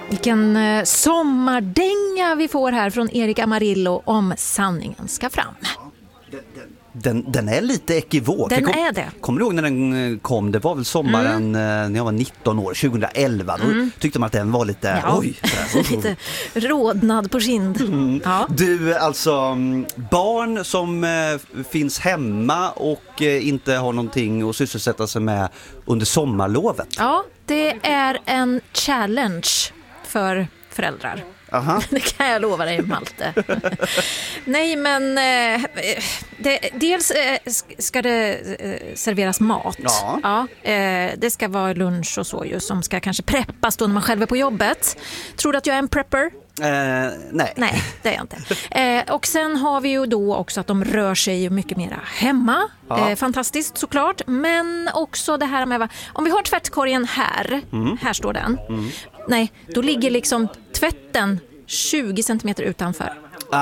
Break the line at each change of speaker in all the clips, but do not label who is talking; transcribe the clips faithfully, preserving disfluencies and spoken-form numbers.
Vilken eh, sommardänga vi får här från Erik Amarillo om sanningen ska fram.
Den, den är lite ekivok.
Den
kom,
är det.
Kommer du ihåg när den kom? Det var väl sommaren mm. när jag var nitton år, tjugoelva. Då mm. tyckte man att den var lite...
Ja.
Oj,
lite rodnad på kind.
Mm.
Ja.
Du, alltså barn som eh, finns hemma och eh, inte har någonting att sysselsätta sig med under sommarlovet.
Ja, det är en challenge för föräldrar.
Aha.
Det kan jag lova dig, Malte. Nej, men eh, det, dels eh, ska det eh, serveras mat.
Ja.
Ja, eh, det ska vara lunch och så ju, som ska kanske preppas då när man själv är på jobbet. Tror du att jag är en prepper?
Eh, nej.
Nej, det är jag inte. Eh, och sen har vi ju då också att de rör sig mycket mer hemma.
Ja.
Eh, fantastiskt såklart. Men också det här med, om vi har tvättkorgen här, mm. här står den. Mm. Nej, då ligger liksom tvätten tjugo centimeter utanför.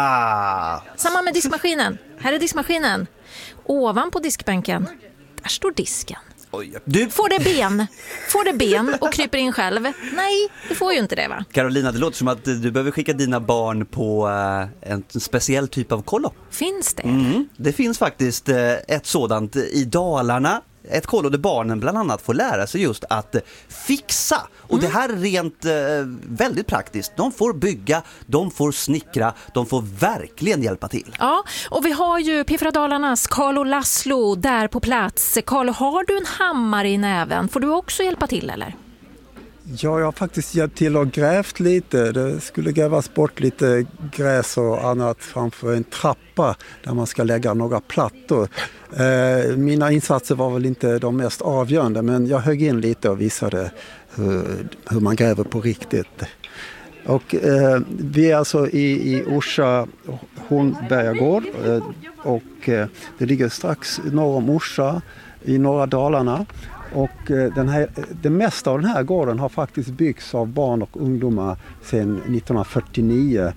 Ah.
Samma med diskmaskinen. Här är diskmaskinen. Ovanpå diskbänken, där står disken.
Oj. Du...
Får det ben? Får det ben och kryper in själv? Nej, det får ju inte det, va?
Carolina, det låter som att du behöver skicka dina barn på uh, en speciell typ av kollo.
Finns det?
Mm. Det finns faktiskt uh, ett sådant i Dalarna. Ett kollo där barnen bland annat får lära sig just att fixa. Och mm. det här är rent eh, väldigt praktiskt. De får bygga, de får snickra, de får verkligen hjälpa till.
Ja, och vi har ju P fyra Dalarnas Carlo Laszlo där på plats. Carlo, har du en hammare i näven? Får du också hjälpa till, eller?
Ja, jag har faktiskt hjälpt till och grävt lite. Det skulle grävas bort lite gräs och annat framför en trappa där man ska lägga några plattor. Eh, mina insatser var väl inte de mest avgörande, men jag högg in lite och visade hur, hur man gräver på riktigt. Och, eh, vi är alltså i, i Orsa Hornbergagård eh, och eh, det ligger strax norr om Orsa i norra Dalarna. Och den här, det mesta av den här gården har faktiskt byggts av barn och ungdomar sedan nittonhundrafyrtionio,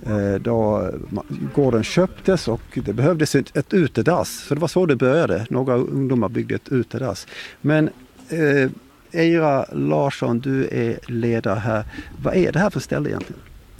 då gården köptes och det behövdes ett, ett utedass. Så det var så det började. Några ungdomar byggde ett utedass. Men eh, Eira Larsson, du är ledare här. Vad är det här för ställe egentligen?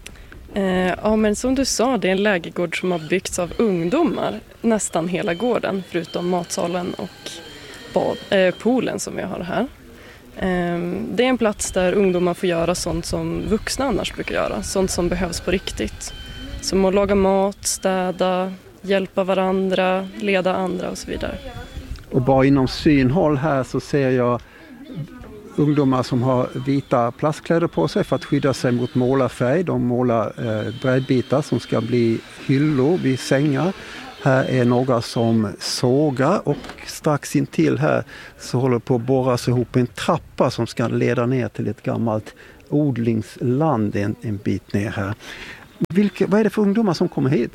Eh, ja, men som du sa, det är en lägergård som har byggts av ungdomar. Nästan hela gården, förutom matsalen och bad, eh, poolen som vi har här. Eh, det är en plats där ungdomar får göra sånt som vuxna annars brukar göra. Sånt som behövs på riktigt. Som att laga mat, städa, hjälpa varandra, leda andra och så vidare.
Och bara inom synhåll här så ser jag ungdomar som har vita plastkläder på sig för att skydda sig mot målarfärg. De målar eh, brädbitar som ska bli hyllor vid sängar. Här är några som sågar och strax intill här så håller på att borra sig ihop en trappa som ska leda ner till ett gammalt odlingsland en, en bit ner här. Vilka, vad är det för ungdomar som kommer hit?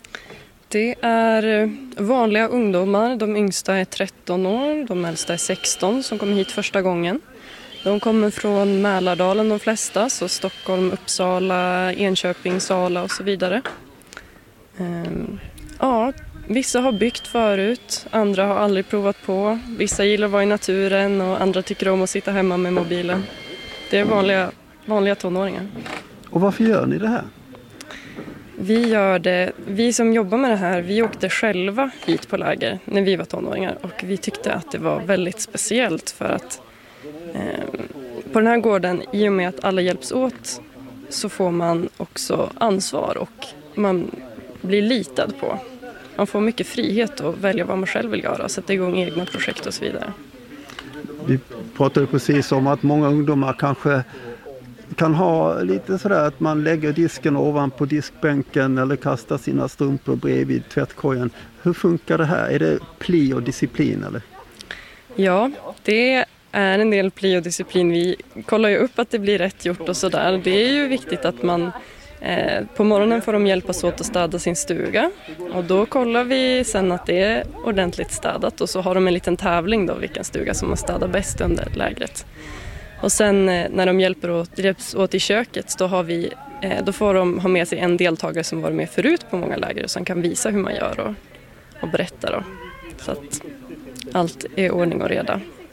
Det är vanliga ungdomar. De yngsta är tretton år, de äldsta är sexton som kommer hit första gången. De kommer från Mälardalen de flesta, så Stockholm, Uppsala, Enköping, Sala och så vidare. Um, ja, vissa har byggt förut, andra har aldrig provat på. Vissa gillar att vara i naturen och andra tycker om att sitta hemma med mobilen. Det är vanliga, vanliga tonåringar.
Och varför gör ni det här?
Vi gör det, vi som jobbar med det här, vi åkte själva hit på läger när vi var tonåringar. Och vi tyckte att det var väldigt speciellt för att eh, på den här gården, i och med att alla hjälps åt, så får man också ansvar och man blir litad på. Man får mycket frihet att välja vad man själv vill göra, sätta igång egna projekt och så vidare.
Vi pratade precis om att många ungdomar kanske kan ha lite sådär att man lägger disken ovanpå diskbänken eller kastar sina strumpor bredvid tvättkorgen. Hur funkar det här? Är det pli och disciplin eller?
Ja, det är en del pli och disciplin. Vi kollar ju upp att det blir rätt gjort och sådär. Det är ju viktigt att man eh, på morgonen får de hjälpas åt att städa sin stuga. Och då kollar vi sen att det är ordentligt städat och så har de en liten tävling då vilken stuga som man städar bäst under lägret. Och sen när de hjälper åt, hjälps åt i köket då, har vi, då får de ha med sig en deltagare som varit med förut på många läger som kan visa hur man gör och, och berätta då. Så att allt är ordning och reda.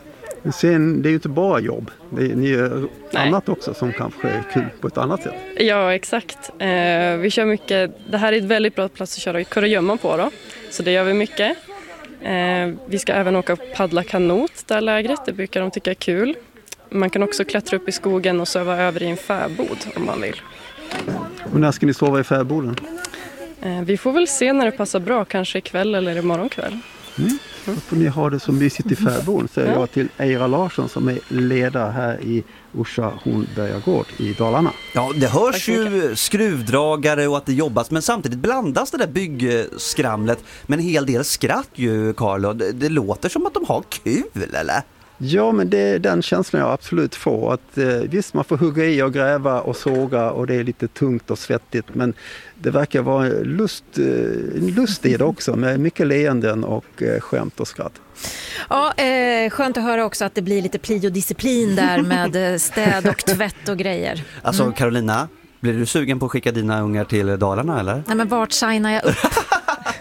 Men sen, det är ju inte bara jobb. Det är, ni gör annat också som kanske är kul på ett annat sätt.
Ja, exakt. Eh, vi kör mycket. Det här är ett väldigt bra plats att köra kurragömma på då. Så det gör vi mycket. Eh, vi ska även åka och paddla kanot där lägret. Det brukar de tycka är kul. Man kan också klättra upp i skogen och sova över i en fäbod om man vill.
Och när ska ni sova i fäboden?
Eh, vi får väl se när det passar bra. Kanske ikväll eller imorgon kväll.
Mm. Då får ni ha det så mysigt i fäboden, säger jag till Eira Larsson som är ledare här i Orsa Hornbergagård i Dalarna.
Ja, det hörs ju skruvdragare och att det jobbas, men samtidigt blandas det där byggskramlet med en hel del skratt ju, Carlo. Det, det låter som att de har kul, eller?
Ja, men det är den känslan jag absolut får. Att, eh, visst, man får hugga i och gräva och såga och det är lite tungt och svettigt, men det verkar vara lust, eh, lust i det också med mycket leenden och eh, skämt och skratt.
Ja, eh, skönt att höra också att det blir lite pli och disciplin där med städ och tvätt och grejer.
Alltså,
Mm.
Carolina, blir du sugen på att skicka dina ungar till Dalarna, eller?
Nej, men vart signar jag upp?